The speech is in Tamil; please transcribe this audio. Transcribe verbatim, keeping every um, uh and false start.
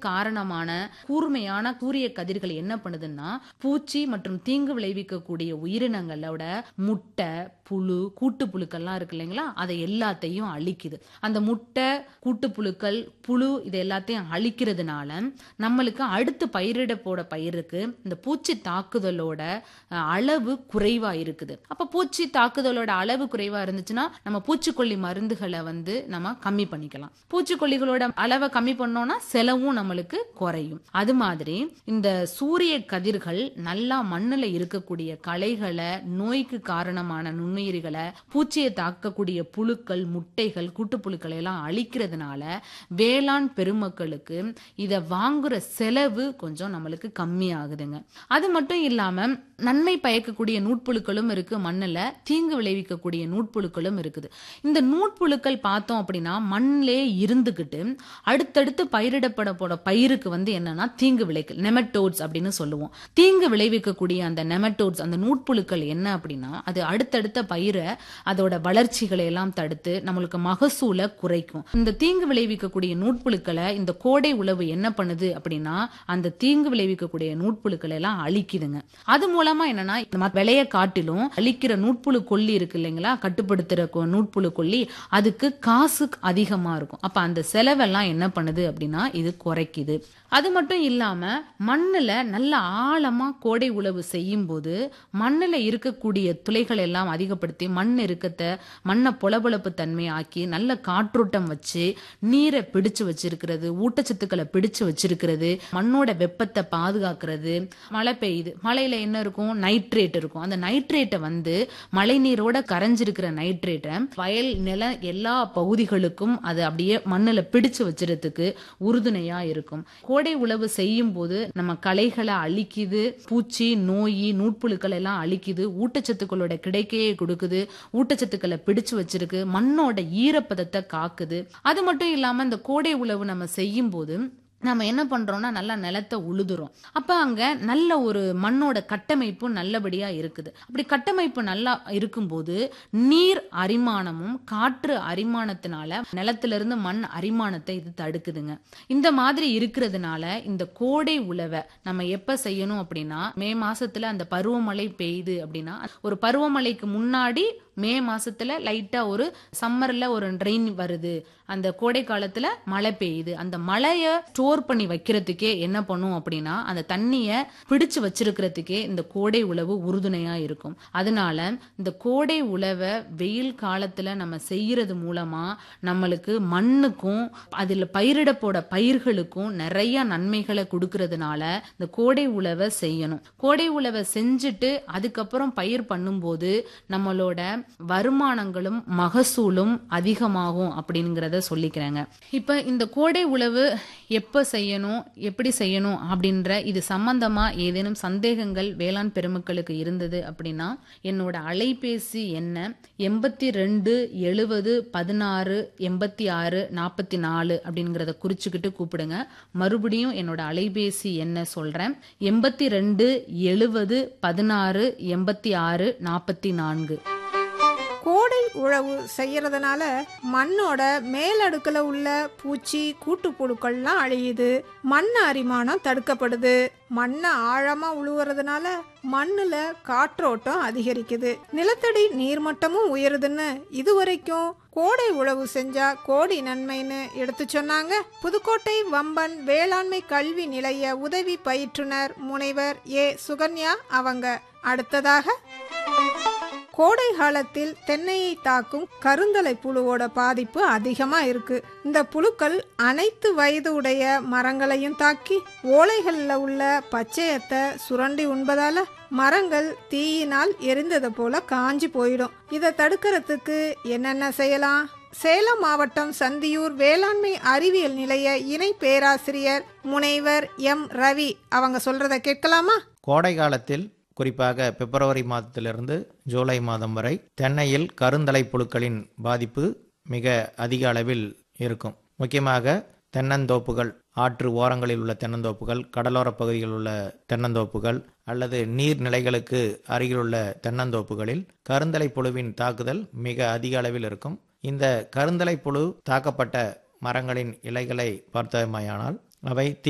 காரணமான கூர்மையான சூரிய கதிர்கள் என்ன பண்ணுதுன்னா பூச்சி மற்றும் தீங்கு விளைவிக்கக்கூடிய உயிரினங்களோட முட்டை, புழு, கூட்டு புழுக்கள்லாம் இருக்கு இல்லைங்களா, அதை எல்லாத்தையும் அழிக்குது. அந்த முட்டை, கூட்டு புழுக்கள், புழு இது எல்லாத்தையும் அழிக்கிறதுனால நம்மளுக்கு அடுத்து பயிரிட போட பயிருக்கு இந்த பூச்சி தாக்குதலோட அளவு குறைவா இருக்குது. அப்ப பூச்சி தாக்குதலோட அளவு குறைவா இருந்துச்சுன்னா நம்ம பூச்சிக்கொல்லி மருந்துகளை வந்து நம்ம கம்மி பண்ணிக்கலாம். பூச்சிக்கொல்லிகளோட அளவை கம்மி பண்ணோம்னா செலவும் நம்மளுக்கு குறையும். அது மாதிரி இந்த சூரிய கதிர்கள் நல்லா மண்ணுல இருக்கக்கூடிய களைகளை, நோய்க்கு காரணமான நுண்ணுயிரிகளை, பூச்சியை தாக்கக்கூடிய புழுக்கள், முட்டைகள், கூட்டுப்புழுக்களை எல்லாம் அழிக்கிறதுனால வேளாண் பெருமக்களுக்கு இத வாங்குற செலவு கொஞ்சம் நம்மளுக்கு கம்மி ஆகுதுங்க. அது மட்டும் இல்லாம நன்மை பயக்கக்கூடிய நூட்புழுக்களும் இருக்கு மண்ணுல, தீங்கு விளைவிக்கக்கூடிய நூட்புழுக்களும் இருக்குது. இந்த நூட்புழுக்கள் பார்த்தோம் அப்படின்னா மண்ணிலே இருந்துகிட்டு அடுத்தடுத்து பயிரிடப்பட போட பயிருக்கு வந்து என்னன்னா தீங்கு விளைக்கு நெமட்டோட்ஸ் அப்படின்னு சொல்லுவோம். தீங்கு விளைவிக்கக்கூடிய அந்த நெமட்டோட்ஸ், அந்த நூட்புழுக்கள் என்ன அப்படின்னா அது அடுத்தடுத்த பயிரை அதோட வளர்ச்சிகளை எல்லாம் தடுத்து நம்மளுக்கு மகசூலை குறைக்கும். இந்த தீங்கு விளைவிக்கக்கூடிய நூட்புழுக்களை இந்த கோடை உழவு என்ன பண்ணுது அப்படின்னா அந்த தீங்கு விளைவிக்கக்கூடிய நூட்புழுக்களை எல்லாம் அழிக்குதுங்க. அது மூலமா என்னன்னா விளைய காட்டிலும் அழிக்கிற நூட்புழு கொல்லி இருக்கு இல்லைங்களா, கட்டுப்படுத்துற நூட்புழு கொல்லி, அதுக்கு காசு அதிகமா இருக்கும். அப்ப அந்த செலவெல்லாம் என்ன பண்ணுது அப்படின்னா இது குறைக்குது. அது மட்டும் இல்லாம மண்ணுல நல்ல ஆழமா கோடை உழவு செய்யும் போது மண்ணுல இருக்கக்கூடிய துளைகள் எல்லாம் அதிகப்படுத்தி மண் இருக்கத்தை, மண்ணை பொலபொலப்பு தன்மை ஆக்கி நல்ல காற்றோட்டம் வச்சு நீரை பிடிச்சு வச்சிருக்கிறது, ஊட்டச்சத்துக்களை பிடிச்சு வச்சிருக்கிறது, மண்ணோட வெப்பத்தை பாதுகாக்கிறது. மழை பெய்யுது, மழையில என்ன இருக்கும், நைட்ரேட் இருக்கும். அந்த நைட்ரேட்டை வந்து மழை நீரோட கரைஞ்சிருக்கிற நைட்ரேட்டை வயல் நில எல்லா பகுதிகளுக்கும் அது அப்படியே மண்ணுல பிடிச்சு வச்சிருக்கிறதுக்கு உறுதுணையா இருக்கும். கோடை உழவு செய்யும் போது நம்ம களைகளை அழிக்குது, பூச்சி, நோய், நூட்புழுக்கள் எல்லாம் அழிக்குது, ஊட்டச்சத்துக்களோட கிடைக்கையை கொடுக்குது, ஊட்டச்சத்துக்களை பிடிச்சு வச்சிருக்கு, மண்ணோட ஈரப்பதத்தை காக்குது. அது மட்டும் இல்லாம இந்த கோடை உழவு நம்ம செய்யும் போது நம்ம என்ன பண்றோம்னா நல்லா நிலத்தை உழுதுறோம். அப்ப அங்க நல்ல ஒரு மண்ணோட கட்டமைப்பு நல்லபடியா இருக்குது. அப்படி கட்டமைப்பு நல்லா இருக்கும்போது நீர் அரிமானமும் காற்று அரிமானத்தினால நிலத்திலிருந்து மண் அரிமானத்தை இது தடுக்குதுங்க. இந்த மாதிரி இருக்கிறதுனால இந்த கோடை உழவை நம்ம எப்ப செய்யணும் அப்படின்னா மே மாசத்துல அந்த பருவமழை பெய்யுது அப்படின்னா ஒரு பருவமழைக்கு முன்னாடி மே மாசத்துல லைட்டா ஒரு சம்மர்ல ஒரு ரெயின் வருது, அந்த கோடை காலத்துல மழை பெய்யுது, அந்த மழைய ஸ்டோர் பண்ணி வைக்கிறதுக்கே என்ன பண்ணும் அப்படின்னா அந்த தண்ணிய பிடிச்சு வச்சிருக்கிறதுக்கே இந்த கோடை உழவு உறுதுணையா இருக்கும். அதனால இந்த கோடை உழவை வெயில் காலத்துல நம்ம செய்யறது மூலமா நம்மளுக்கு மண்ணுக்கும் அதுல பயிரிட போட பயிர்களுக்கும் நிறைய நன்மைகளை கொடுக்கறதுனால இந்த கோடை உழவை செய்யணும். கோடை உழவை செஞ்சுட்டு அதுக்கப்புறம் பயிர் பண்ணும்போது நம்மளோட வருமானங்களும் மகசூலும் அதிகமாகும் அப்படிங்கறத சொல்லிக்கிறேங்க. இப்ப இந்த கோடை உழவு எப்ப செய்யணும், எப்படி செய்யணும் அப்படின்ற இது சம்பந்தமா ஏதேனும் சந்தேகங்கள் வேளாண் பெருமக்களுக்கு இருந்தது அப்படின்னா என்னோட அலைபேசி என்ன எண்பத்தி ரெண்டு எழுபது பதினாறு எண்பத்தி ஆறு நாற்பத்தி நாலு அப்படிங்கறத குறிச்சுக்கிட்டு கூப்பிடுங்க. மறுபடியும் என்னோட அலைபேசி என்ன சொல்றேன், எண்பத்தி ரெண்டு எழுபது பதினாறு எண்பத்தி ஆறு நாற்பத்தி நான்கு. கோடை உழவு செய்யறதுனால மண்ணோட மேலடுக்குல உள்ள பூச்சி, கூட்டுப்புழுக்கள்லாம் அழியுது, மண் அரிமானம் தடுக்கப்படுது. மண்ணை ஆழமா உழுவுறதுனால மண்ணுல காற்றோட்டம் அதிகரிக்குது, நிலத்தடி நீர்மட்டமும் உயருதுன்னு இதுவரைக்கும் கோடை உழவு செஞ்சா கோடி நன்மைன்னு எடுத்து சொன்னாங்க புதுக்கோட்டை வம்பன் வேளாண்மை கல்வி நிலைய உதவி பயிற்றுனர் முனைவர் ஏ சுகன்யா அவங்க. அடுத்ததாக கோடை காலத்தில் தென்னையை தாக்கும் கருந்தலை புழுவோட பாதிப்பு அதிகமா இருக்கு. இந்த புழுக்கள் அனைத்து வயது உடைய மரங்களையும் தாக்கி ஓலைகள்ல உள்ள பச்சையத்தை சுரண்டி உண்பதால மரங்கள் தீயினால் எரிந்தது போல காஞ்சி போயிடும். இதை தடுக்கிறதுக்கு என்னென்ன செய்யலாம்? சேலம் மாவட்டம் சந்தியூர் வேளாண்மை அறிவியல் நிலைய இணை பேராசிரியர் முனைவர் எம் ரவி அவங்க சொல்றத கேட்கலாமா? கோடை காலத்தில் குறிப்பாக பிப்ரவரி மாதத்திலிருந்து ஜூலை மாதம் வரை தென்னையில் கருந்தலை புழுக்களின் பாதிப்பு மிக அதிக அளவில் இருக்கும். முக்கியமாக தென்னந்தோப்புகள், ஆற்று ஓரங்களில் உள்ள தென்னந்தோப்புகள், கடலோர பகுதிகளில் உள்ள தென்னந்தோப்புகள் அல்லது நீர்நிலைகளுக்கு அருகிலுள்ள தென்னந்தோப்புகளில் கருந்தலை புழுவின் தாக்குதல் மிக அதிக அளவில் இருக்கும். இந்த கருந்தலை புழு தாக்கப்பட்ட மரங்களின் இலைகளை பார்த்தமையானால் அவை